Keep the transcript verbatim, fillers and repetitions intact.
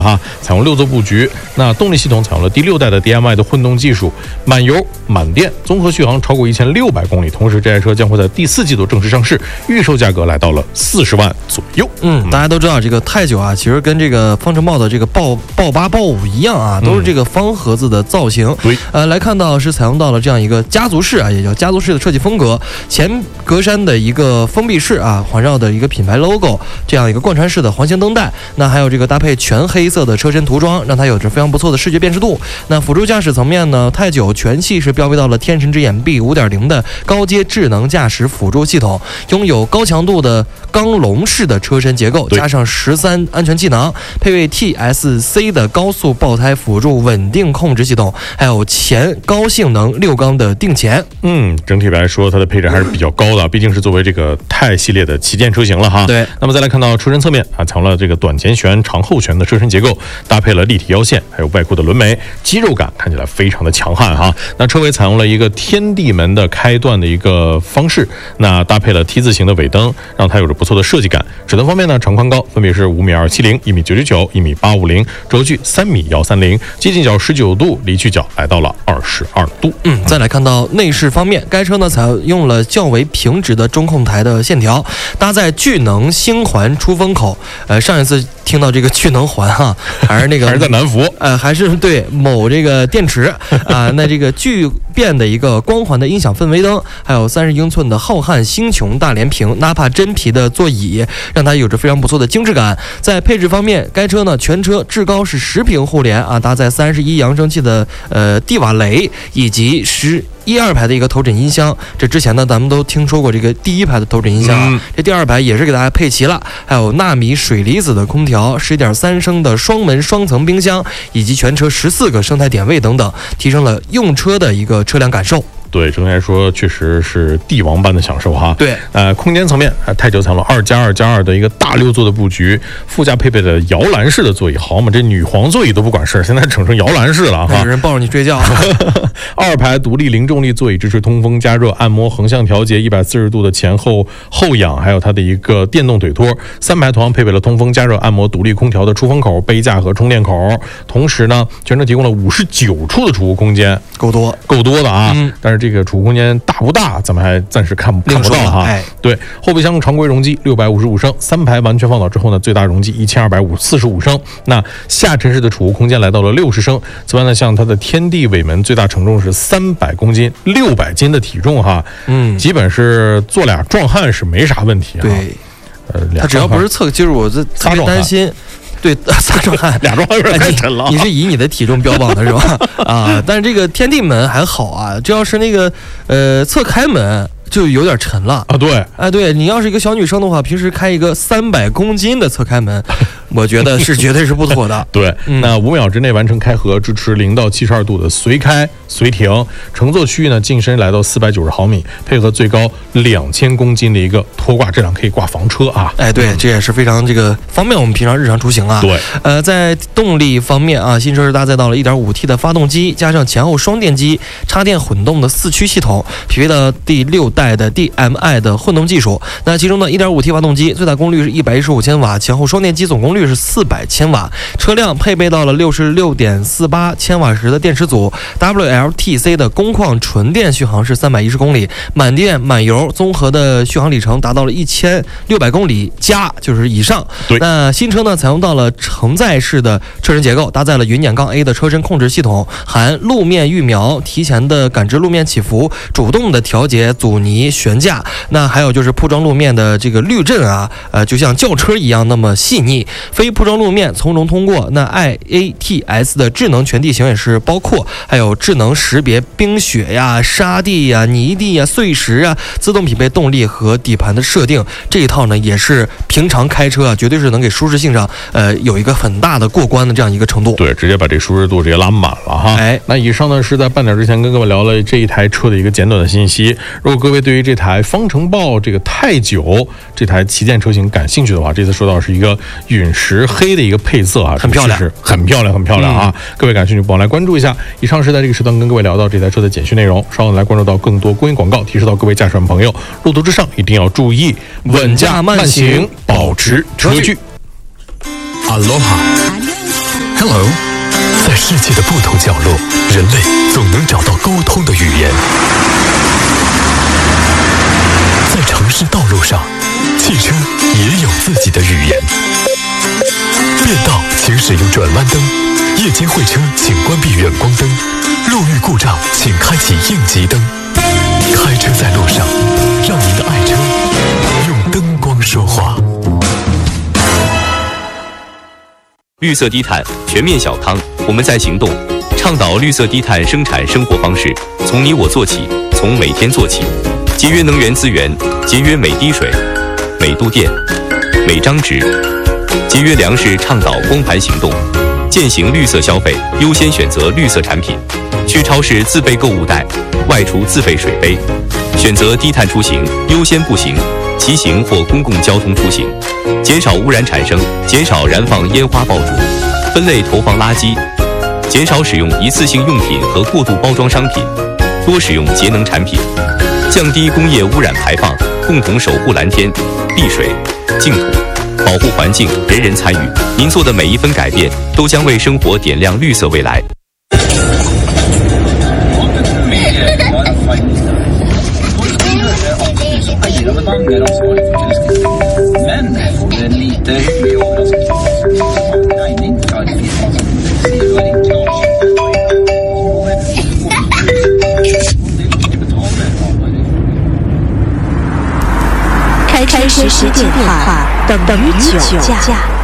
哈，采用六座布局。那动力系统采用了第六代的 D M I 的混动技术，满油满电，综合续航超过一千六百公里。同时，这台车将会在第四季度正式上市，预售价格来到了四十万左右。 嗯，大家都知道这个泰九啊，其实跟这个方程豹的这个豹豹八豹五一样啊，都是这个方盒子的造型。 对、嗯， 呃，来看到是采用到了这样一个家族式啊，也叫家族式的设计风格，前格栅的一个封闭式啊，环绕的一个品牌 logo， 这样一个贯穿式的环形灯带，那还有这个搭配全黑色的车身涂装，让它有着非常不错的视觉辨识度。那辅助驾驶层面呢，泰九全系是标配到了天神之眼 B 五点零 的高阶智能驾驶辅助系统，拥有高强度的钢笼式的车身结构，加上十三安全气囊，配备 T S C 的高速爆胎辅助稳定控制系统，还有前高性能六缸的定前。 嗯，整体来说它的配置还是比较高的，毕竟是作为这个泰系列的旗舰车型了哈。 对， 那么再来看到车身侧面啊，采用了这个短前悬、长后悬的车身结构，搭配了立体腰线，还有外扩的轮眉，肌肉感看起来非常的强悍哈。那车尾采用了一个天地门的开段的一个方式，那搭配了 T 字形的尾灯，让它有着不错的设计感。尺寸方面呢，长宽高分别是五米二七零、一米九九九、一米八五零，轴距三米幺三零，接近角十九度，离去角来到了二十二度。 嗯，再来看到内饰方面，该车呢采用了较为平直的中控台的线条，搭载聚能星环出风口。呃，上一次听到这个聚能环哈，还是那个还是在南孚， 呃，还是对某这个电池啊、呃，那这个巨变的一个光环的音响氛围灯，还有三十英寸的浩瀚星穹大连屏，纳帕真皮的座椅，让它有着非常不错的精致感。在配置方面，该车呢全车至高是十屏互联啊，搭载三十一扬声器的呃蒂瓦雷以及十。一二排的一个头枕音箱，这之前呢咱们都听说过这个第一排的头枕音箱啊、嗯，这第二排也是给大家配齐了，还有纳米水离子的空调， 十一点三升的双门双层冰箱，以及全车十四个生态点位等等，提升了用车的一个车辆感受。 对，整体来说确实是帝王般的享受哈。 对， 呃，空间层面，泰九采用了二加二加二的一个大六座的布局，副驾配备了摇篮式的座椅，好嘛，这女皇座椅都不管事儿，现在整成摇篮式了哈。 有人抱着你睡觉。 二排独立零重力座椅支持通风加热、按摩、横向调节，一百四十度的前后后仰，还有它的一个电动腿托。三排同样配备了通风加热、按摩、独立空调的出风口、杯架和充电口。同时呢，全车提供了五十九处的储物空间， 够多， 够多的啊。 嗯， 但是这个储物空间大不大，咱们还暂时看看不到哈。 哎， 对，后备箱常规容积六百五十五升，三排完全放倒之后呢，最大容积一千二百四十五升。那下沉式的储物空间来到了六十升。此外呢，像它的天地尾门最大承重是三百公斤，六百斤的体重哈，嗯，基本是坐俩壮汉是没啥问题哈。 对， 呃， 他只要不是侧，就是我这特别担心。对，仨壮汉， 俩壮汉有点太沉了。 你是以你的体重标榜的是吧？啊，但是这个天地门还好啊，这要是那个呃侧开门就有点沉了啊。对， 哎，对你要是一个小女生的话，平时开一个三百公斤的侧开门，我觉得是绝对是不妥的。 对，嗯、那五秒之内完成开合，支持零到七十二度的随开随停，乘坐区域呢进深来到四百九十毫米，配合最高两千公斤的一个拖挂质量，可以挂房车啊。 哎，对，这也是非常这个方便我们平常日常出行啊。 对， 呃，在动力方面啊，新车是搭载到了 一点五 T 的发动机，加上前后双电机，插电混动的四驱系统，匹配了第六代的 D M I 的混动技术。那其中呢 一点五 T 发动机最大功率是一百一十五千瓦，前后双电机总功率是四百千瓦。车辆配备到了六十六点四八千瓦时的电池组 ，W L T C 的工况纯电续航是三百一十公里，满电满油综合的续航里程达到了一千六百公里加，就是以上。 对， 那新车呢采用到了承载式的车身结构，搭载了云辇杠 A 的车身控制系统，含路面预瞄，提前的感知路面起伏，主动的调节阻尼悬架。那还有就是铺装路面的这个滤震啊，呃，就像轿车一样那么细腻。非铺装路面从容通过。那 I A T S 的智能全地形也是包括，还有智能识别冰雪呀、沙地呀、泥地呀、碎石啊，自动匹配动力和底盘的设定。这一套呢，也是平常开车啊，绝对是能给舒适性上呃有一个很大的过关的这样一个程度。 对，直接把这舒适度直接拉满了哈。 哎， 那以上呢是在半点之前跟各位聊了这一台车的一个简短的信息。如果各位对于这台方程豹这个泰九这台旗舰车型感兴趣的话，这次说到是一个陨石黑的一个配色啊， 很漂亮， 很漂亮，很漂亮啊！嗯、各位感兴趣，不妨来关注一下。以上是在这个时段跟各位聊到这台车的简讯内容，稍后来关注到更多公益广告，提示到各位驾驶员朋友，路途之上一定要注意稳驾慢行，保持车距。 Aloha Hello， 在世界的不同角落，人类总能找到沟通的语言。在城市道路上，汽车也有自己的语言。变道请使用转弯灯，夜间会车请关闭远光灯，路遇故障请开启应急灯。开车在路上，让您的爱车用灯光说话。 绿色低碳全面小康，我们在行动，倡导绿色低碳生产生活方式，从你我做起，从每天做起，节约能源资源，节约每滴水、每度电、每张纸，节约粮食，倡导光盘行动，践行绿色消费，优先选择绿色产品，去超市自备购物袋，外出自备水杯，选择低碳出行，优先步行、骑行或公共交通出行，减少污染产生，减少燃放烟花爆竹，分类投放垃圾，减少使用一次性用品和过度包装商品，多使用节能产品，降低工业污染排放，共同守护蓝天、碧水、净土，保护环境，人人参与。您做的每一分改变，都将为生活点亮绿色未来。 开车时电话等于酒驾。